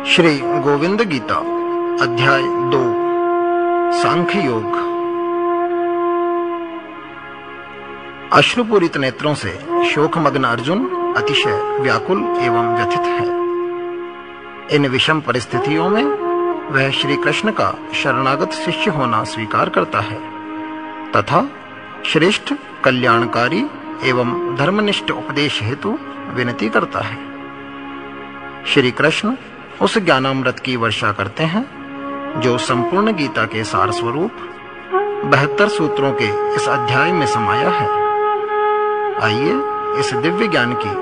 श्री गोविंद गीता अध्याय 2 सांख्य योग। अश्रुपूरित नेत्रों से शोकमग्न अर्जुन अतिशय व्याकुल एवं व्यथित है। इन विषम परिस्थितियों में वह श्री कृष्ण का शरणागत शिष्य होना स्वीकार करता है तथा श्रेष्ठ कल्याणकारी एवं धर्मनिष्ठ उपदेश हेतु विनती करता है। श्री कृष्ण उस ज्ञानामृत की वर्षा करते हैं जो संपूर्ण गीता के सार स्वरूप 72 सूत्रों के इस अध्याय में समाया है। आइए इस दिव्य ज्ञान की